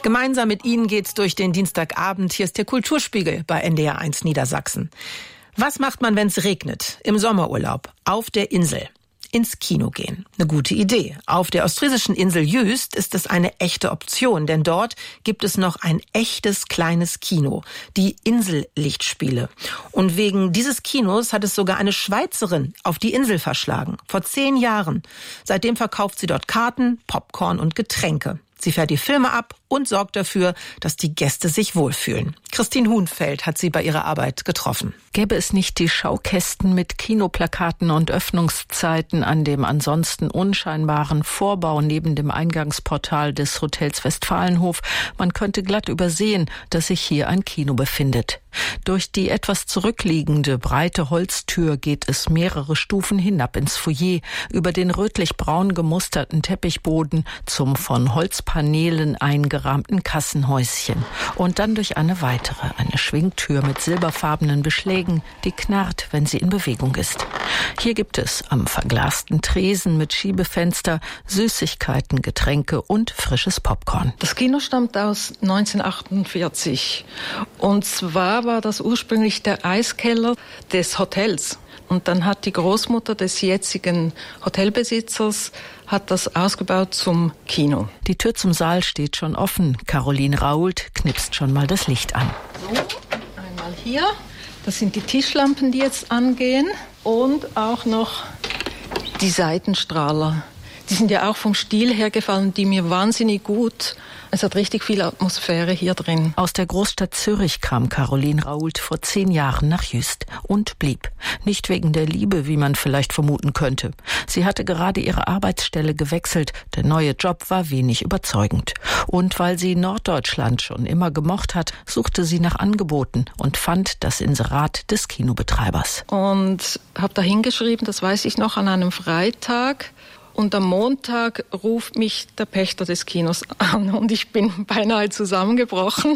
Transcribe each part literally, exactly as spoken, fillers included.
Gemeinsam mit Ihnen geht's durch den Dienstagabend. Hier ist der Kulturspiegel bei N D R eins Niedersachsen. Was macht man, wenn es regnet? Im Sommerurlaub. Auf der Insel. Ins Kino gehen. Eine gute Idee. Auf der ostfriesischen Insel Jüst ist es eine echte Option, denn dort gibt es noch ein echtes kleines Kino, die Insellichtspiele. Und wegen dieses Kinos hat es sogar eine Schweizerin auf die Insel verschlagen. Vor zehn Jahren. Seitdem verkauft sie dort Karten, Popcorn und Getränke. Sie fährt die Filme ab und sorgt dafür, dass die Gäste sich wohlfühlen. Christine Hunfeld hat sie bei ihrer Arbeit getroffen. Gäbe es nicht die Schaukästen mit Kinoplakaten und Öffnungszeiten an dem ansonsten unscheinbaren Vorbau neben dem Eingangsportal des Hotels Westfalenhof, man könnte glatt übersehen, dass sich hier ein Kino befindet. Durch die etwas zurückliegende, breite Holztür geht es mehrere Stufen hinab ins Foyer, über den rötlich-braun gemusterten Teppichboden zum von Holzpaneelen eingerahmten Kassenhäuschen und dann durch eine weitere, eine Schwingtür mit silberfarbenen Beschlägen, die knarrt, wenn sie in Bewegung ist. Hier gibt es am verglasten Tresen mit Schiebefenster Süßigkeiten, Getränke und frisches Popcorn. Das Kino stammt aus neunzehnhundertachtundvierzig und zwar war das ursprünglich der Eiskeller des Hotels. Und dann hat die Großmutter des jetzigen Hotelbesitzers hat das ausgebaut zum Kino. Die Tür zum Saal steht schon offen. Caroline Raoult knipst schon mal das Licht an. So, einmal hier. Das sind die Tischlampen, die jetzt angehen. Und auch noch die Seitenstrahler. Die sind ja auch vom Stil her gefallen, die mir wahnsinnig gut. Es hat richtig viel Atmosphäre hier drin. Aus der Großstadt Zürich kam Caroline Raoult vor zehn Jahren nach Jüst und blieb. Nicht wegen der Liebe, wie man vielleicht vermuten könnte. Sie hatte gerade ihre Arbeitsstelle gewechselt. Der neue Job war wenig überzeugend. Und weil sie Norddeutschland schon immer gemocht hat, suchte sie nach Angeboten und fand das Inserat des Kinobetreibers. Und habe da hingeschrieben, das weiß ich noch, an einem Freitag. Und am Montag ruft mich der Pächter des Kinos an und ich bin beinahe zusammengebrochen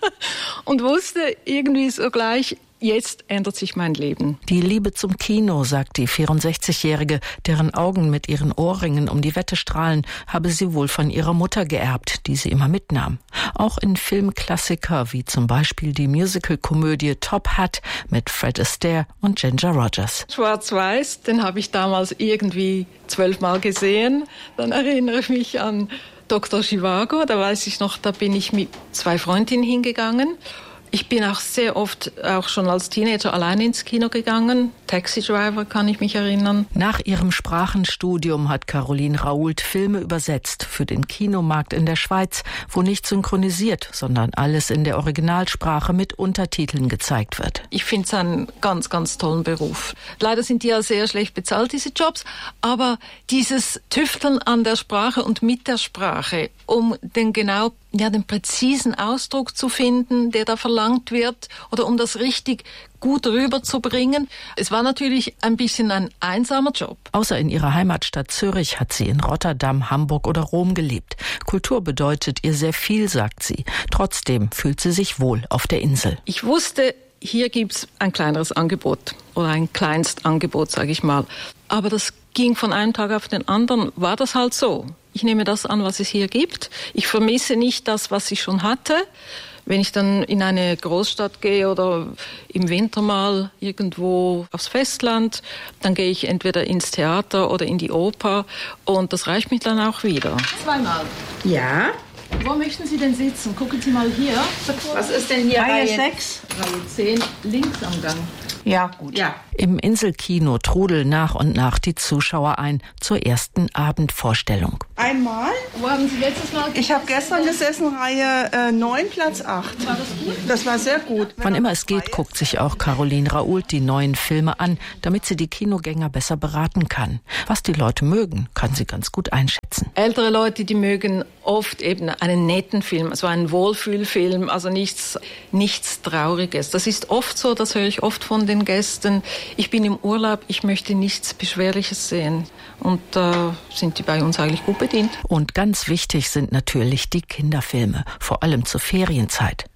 und wusste irgendwie so gleich, jetzt ändert sich mein Leben. Die Liebe zum Kino, sagt die vierundsechzigjährige, deren Augen mit ihren Ohrringen um die Wette strahlen, habe sie wohl von ihrer Mutter geerbt, die sie immer mitnahm. Auch in Filmklassiker wie zum Beispiel die Musical-Komödie Top Hat mit Fred Astaire und Ginger Rogers. Schwarz-Weiß, den habe ich damals irgendwie zwölfmal gesehen. Dann erinnere ich mich an Doktor Zhivago, da weiß ich noch, da bin ich mit zwei Freundinnen hingegangen. Ich bin auch sehr oft, auch schon als Teenager, allein ins Kino gegangen. Taxi Driver kann ich mich erinnern. Nach ihrem Sprachenstudium hat Caroline Raoult Filme übersetzt für den Kinomarkt in der Schweiz, wo nicht synchronisiert, sondern alles in der Originalsprache mit Untertiteln gezeigt wird. Ich finde es einen ganz, ganz tollen Beruf. Leider sind die ja sehr schlecht bezahlt, diese Jobs, aber dieses Tüfteln an der Sprache und mit der Sprache, um den genau ja, den präzisen Ausdruck zu finden, der da verlangt wird, oder um das richtig gut rüberzubringen. Es war natürlich ein bisschen ein einsamer Job. Außer in ihrer Heimatstadt Zürich hat sie in Rotterdam, Hamburg oder Rom gelebt. Kultur bedeutet ihr sehr viel, sagt sie. Trotzdem fühlt sie sich wohl auf der Insel. Ich wusste, hier gibt's ein kleineres Angebot oder ein Kleinstangebot, sage ich mal. Aber das ging von einem Tag auf den anderen, war das halt so. Ich nehme das an, was es hier gibt. Ich vermisse nicht das, was ich schon hatte. Wenn ich dann in eine Großstadt gehe oder im Winter mal irgendwo aufs Festland, dann gehe ich entweder ins Theater oder in die Oper und das reicht mir dann auch wieder. Zweimal. Ja. Wo möchten Sie denn sitzen? Gucken Sie mal hier. Was ist denn hier? Reihe sechs, Reihe zehn, links am Gang. Ja, gut. Ja. Im Inselkino trudeln nach und nach die Zuschauer ein zur ersten Abendvorstellung. Einmal. Wo haben Sie letztes Mal gesessen? Ich habe gestern gesessen, Reihe äh, neun, Platz acht. War das gut? Das war sehr gut. Wann immer es geht, guckt sich auch Caroline Raoult die neuen Filme an, damit sie die Kinogänger besser beraten kann. Was die Leute mögen, kann sie ganz gut einschätzen. Ältere Leute, die mögen oft eben einen netten Film, also einen Wohlfühlfilm, also nichts, nichts Trauriges. Das ist oft so, das höre ich oft von den Gästen. Ich bin im Urlaub, ich möchte nichts Beschwerliches sehen. Und da äh, sind die bei uns eigentlich gut bedient. Und ganz wichtig sind natürlich die Kinderfilme, vor allem zur Ferienzeit.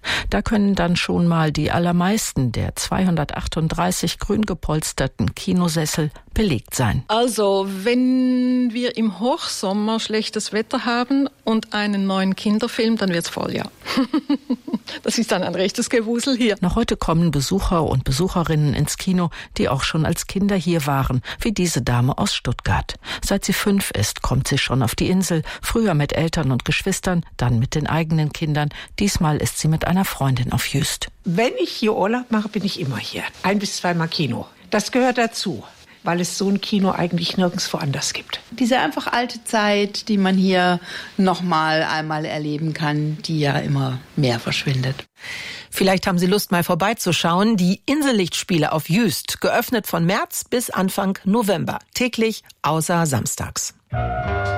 Da können dann schon mal die allermeisten der zweihundertachtunddreißig grün gepolsterten Kinosessel belegt sein. Also, wenn wir im Hochsommer schlechtes Wetter haben und einen neuen Kinderfilm, dann wird's voll, ja. Das ist dann ein rechtes Gewusel hier. Noch heute kommen Besucher und Besucherinnen ins Kino, die auch schon als Kinder hier waren, wie diese Dame aus Stuttgart. Seit sie fünf ist, kommt sie schon auf die Insel, früher mit Eltern und Geschwistern, dann mit den eigenen Kindern. Diesmal ist sie mit einer Freundin auf Jüst. Wenn ich hier Urlaub mache, bin ich immer hier. Ein bis zweimal Kino. Das gehört dazu, weil es so ein Kino eigentlich nirgendwo anders gibt. Diese einfach alte Zeit, die man hier noch mal einmal erleben kann, die ja immer mehr verschwindet. Vielleicht haben Sie Lust, mal vorbeizuschauen. Die Insellichtspiele auf Jüst, geöffnet von März bis Anfang November. Täglich außer samstags.